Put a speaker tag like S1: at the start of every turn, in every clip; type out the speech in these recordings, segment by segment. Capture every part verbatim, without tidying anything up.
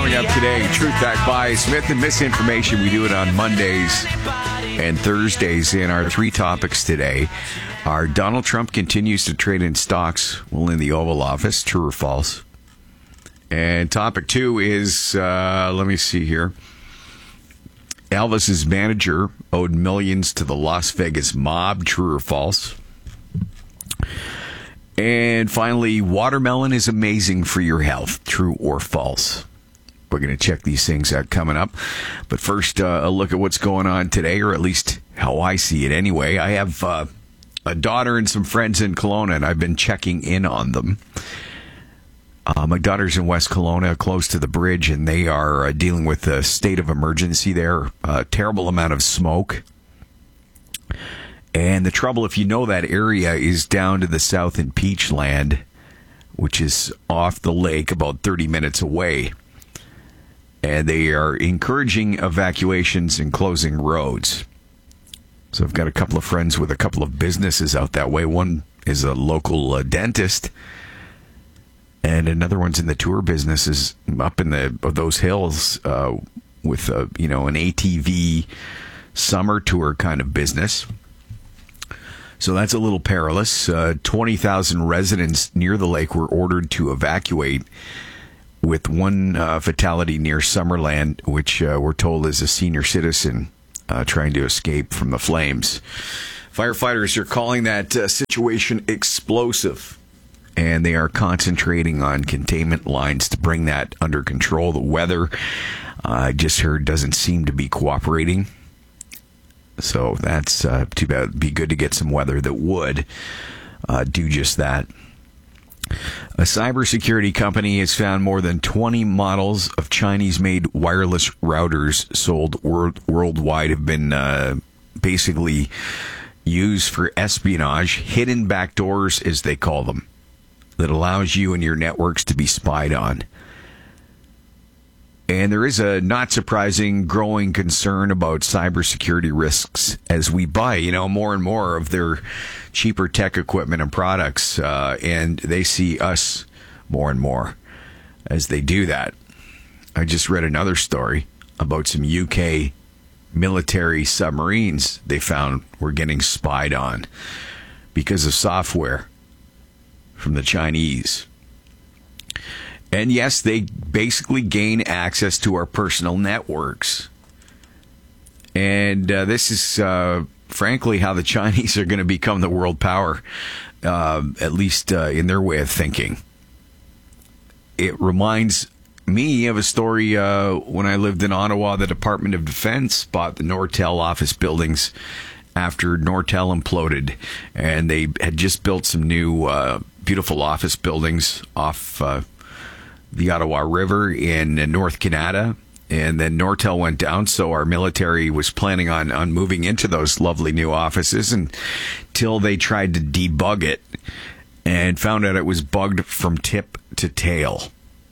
S1: Coming up today, Truth Fact Bias, Myth and Misinformation. We do it on Mondays and Thursdays. In our three topics today are Donald Trump continues to trade in stocks while in the Oval Office. True or false? And topic two is, uh, let me see here. Elvis's manager owed millions to the Las Vegas mob. True or false? And finally, watermelon is amazing for your health. True or false? We're going to check these things out coming up. But first, uh, a look at what's going on today, or at least how I see it anyway. I have uh, a daughter and some friends in Kelowna, and I've been checking in on them. Uh, my daughter's in West Kelowna, close to the bridge, and they are uh, dealing with a state of emergency there. A terrible amount of smoke. And the trouble, if you know that area, is down to the south in Peachland, which is off the lake about thirty minutes away. And they are encouraging evacuations and closing roads. So I've got a couple of friends with a couple of businesses out that way. One is a local uh, dentist, and another one's in the tour businesses up in the those hills uh, with a, you know, an A T V summer tour kind of business. So that's a little perilous. Uh, twenty thousand residents near the lake were ordered to evacuate, with one uh, fatality near Summerland, which uh, we're told is a senior citizen uh, trying to escape from the flames. Firefighters are calling that uh, situation explosive, and they are concentrating on containment lines to bring that under control. The weather, uh, I just heard, doesn't seem to be cooperating. So that's uh, too bad. It'd be good to get some weather that would uh, do just that. A cybersecurity company has found more than twenty models of Chinese-made wireless routers sold world, worldwide have been uh, basically used for espionage, hidden backdoors, as they call them, that allows you and your networks to be spied on. And there is a not surprising growing concern about cybersecurity risks as we buy, you know, more and more of their cheaper tech equipment and products, uh, and they see us more and more as they do that. I just read another story about some U K military submarines they found were getting spied on because of software from the Chinese. And yes, they basically gain access to our personal networks. And uh, this is, uh, frankly, how the Chinese are going to become the world power, uh, at least uh, in their way of thinking. It reminds me of a story uh, when I lived in Ottawa. The Department of Defense bought the Nortel office buildings after Nortel imploded. And they had just built some new uh, beautiful office buildings off uh the Ottawa River in North Canada, and then Nortel went down, so our military was planning on, on moving into those lovely new offices until they tried to debug it and found out it was bugged from tip to tail.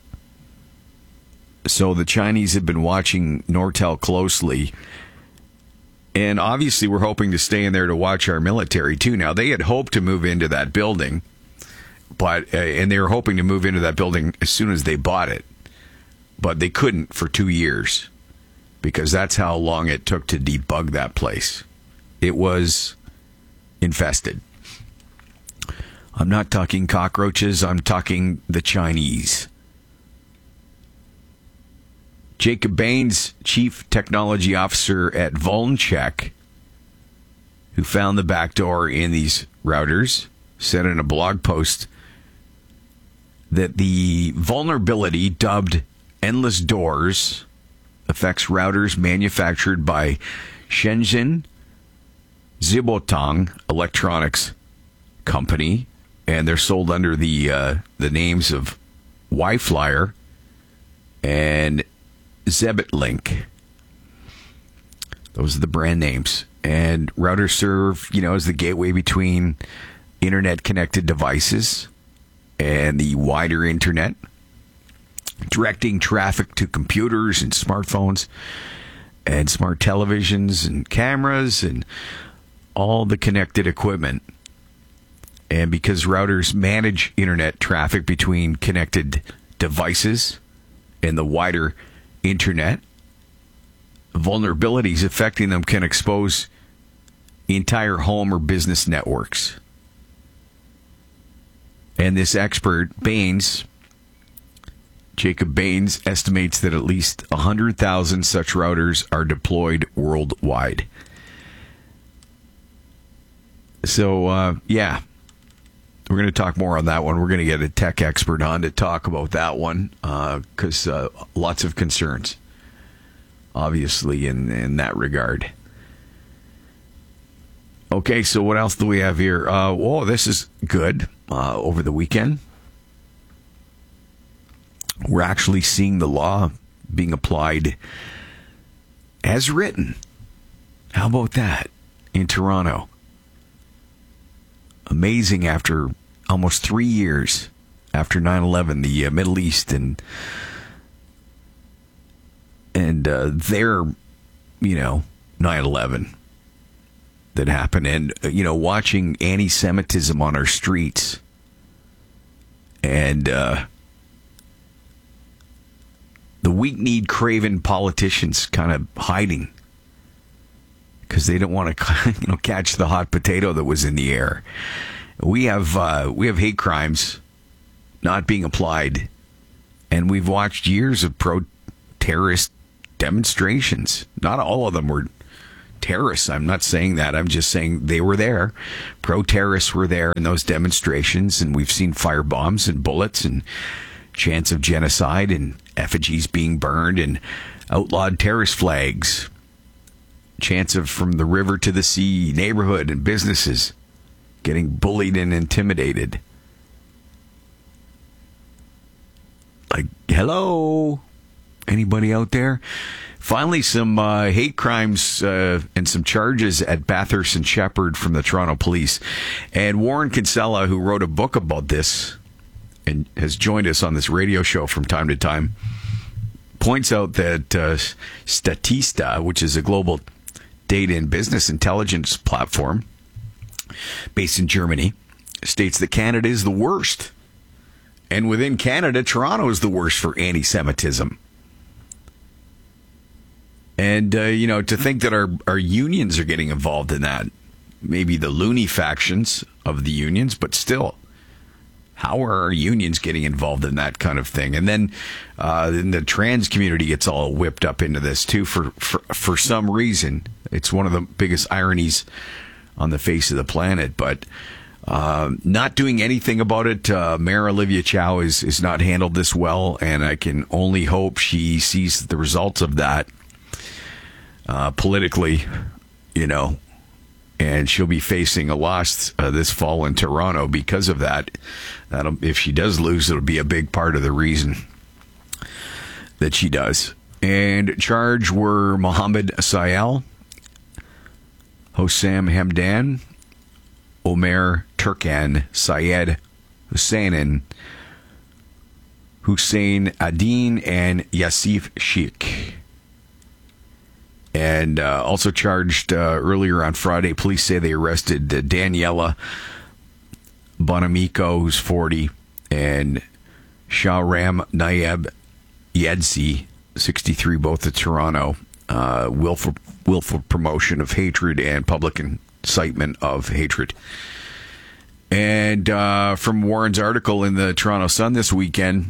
S1: So the Chinese have been watching Nortel closely, and obviously we're hoping to stay in there to watch our military too. Now, they had hoped to move into that building, But uh, and they were hoping to move into that building as soon as they bought it. But they couldn't for two years because that's how long it took to debug that place. It was infested. I'm not talking cockroaches. I'm talking the Chinese. Jacob Baines, Chief Technology Officer at Vulncheck, who found the backdoor in these routers, said in a blog post that the vulnerability, dubbed Endless Doors, affects routers manufactured by Shenzhen Zibotang Electronics Company, and they're sold under the uh, the names of Wi-Flyer and Zebitlink. Those are the brand names. And routers serve, you know, as the gateway between internet-connected devices and the wider internet, directing traffic to computers and smartphones and smart televisions and cameras and all the connected equipment. And because routers manage internet traffic between connected devices and the wider internet. Vulnerabilities affecting them can expose entire home or business networks. And this expert, Baines, Jacob Baines, estimates that at least one hundred thousand such routers are deployed worldwide. So, uh, yeah, we're going to talk more on that one. We're going to get a tech expert on to talk about that one because uh, uh, lots of concerns, obviously, in, in that regard. Okay, so what else do we have here? Uh, whoa, this is good. Uh, over the weekend, we're actually seeing the law being applied as written. How about that in Toronto? Amazing, after almost three years after nine eleven, the uh, Middle East and and uh, their, you know, nine eleven that happened, and uh, you know, watching anti-Semitism on our streets, and uh, the weak-kneed, craven politicians kind of hiding because they don't want to, you know, catch the hot potato that was in the air. We have uh, we have hate crimes not being applied, and we've watched years of pro-terrorist demonstrations. Not all of them were terrorists. I'm not saying that. I'm just saying they were there. Pro-terrorists were there in those demonstrations, and we've seen firebombs and bullets and chants of genocide and effigies being burned and outlawed terrorist flags. Chants of from the river to the sea, neighborhood and businesses getting bullied and intimidated. Like, hello? Anybody out there? Finally, some uh, hate crimes uh, and some charges at Bathurst and Shepherd from the Toronto Police. And Warren Kinsella, who wrote a book about this and has joined us on this radio show from time to time, points out that uh, Statista, which is a global data and business intelligence platform based in Germany, states that Canada is the worst. And within Canada, Toronto is the worst for anti-Semitism. And, uh, you know, to think that our, our unions are getting involved in that. Maybe the loony factions of the unions, but still, how are our unions getting involved in that kind of thing? And then, uh, then the trans community gets all whipped up into this, too, for, for, for some reason. It's one of the biggest ironies on the face of the planet. But uh, not doing anything about it, uh, Mayor Olivia Chow is, is not handled this well, and I can only hope she sees the results of that. Uh, politically, you know, and she'll be facing a loss uh, this fall in Toronto because of that. That'll, if she does lose, it'll be a big part of the reason that she does. And charged were Mohammed Sayal, Hossam Hamdan, Omer Turkan, Syed Husseinin, Hussein Adin, and Yassif Sheikh. And uh, also charged uh, earlier on Friday, police say they arrested uh, Daniela Bonamico, who's forty, and Shahram Nayeb Yedzi, sixty-three, both at Toronto. Uh, willful, willful promotion of hatred and public incitement of hatred. And uh, from Warren's article in the Toronto Sun this weekend,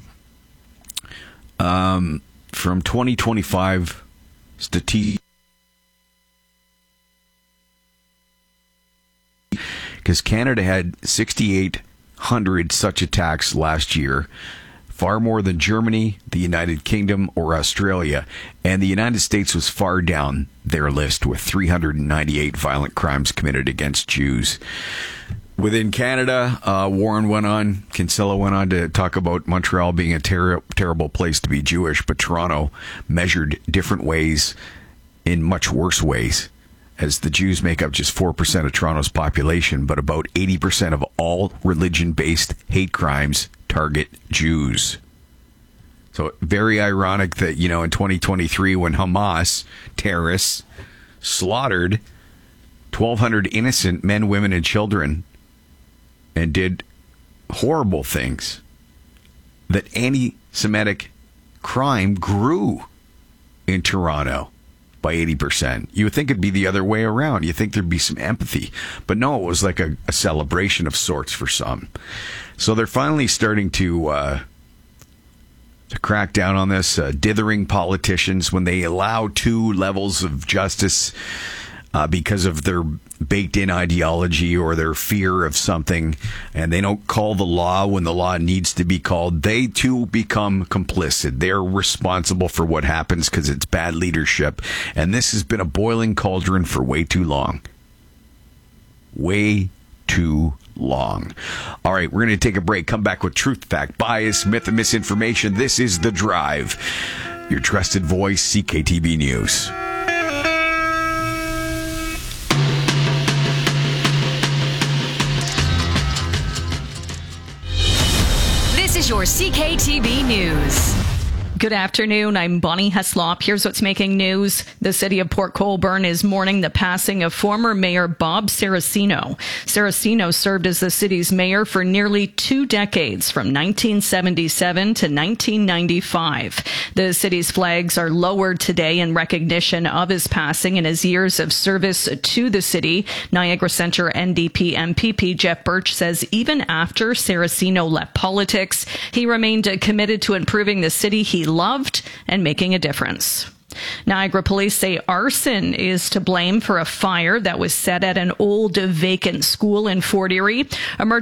S1: um, from twenty twenty-five, statistics. Because Canada had six thousand eight hundred such attacks last year, far more than Germany, the United Kingdom, or Australia. And the United States was far down their list with three hundred ninety-eight violent crimes committed against Jews. Within Canada, uh, Warren went on, Kinsella went on to talk about Montreal being a ter- terrible place to be Jewish, but Toronto measured different ways in much worse ways, as the Jews make up just four percent of Toronto's population, but about eighty percent of all religion-based hate crimes target Jews. So very ironic that, you know, in twenty twenty-three, when Hamas terrorists slaughtered twelve hundred innocent men, women, and children and did horrible things, that anti-Semitic crime grew in Toronto by eighty percent. You would think it'd be the other way around. You think there'd be some empathy. But no, it was like a, a celebration of sorts for some. So they're finally starting to uh, to crack down on this, uh, dithering politicians when they allow two levels of justice uh, because of their baked-in ideology or their fear of something, and they don't call the law when the law needs to be called. They too become complicit. They're responsible for what happens because it's bad leadership, and this has been a boiling cauldron for way too long. Way too long. All right, we're going to take a break. Come back with truth, fact, bias, myth, and misinformation. This is The Drive, your trusted voice, C K T B News.
S2: This is your C K T B News.
S3: Good afternoon. I'm Bonnie Heslop. Here's what's making news. The city of Port Colborne is mourning the passing of former Mayor Bob Saraceno. Saraceno served as the city's mayor for nearly two decades, from nineteen seventy-seven to nineteen ninety-five. The city's flags are lowered today in recognition of his passing and his years of service to the city. Niagara Centre N D P M P P Jeff Birch says even after Saraceno left politics, he remained committed to improving the city he loved and making a difference. Niagara police say arson is to blame for a fire that was set at an old vacant school in Fort Erie. Emergency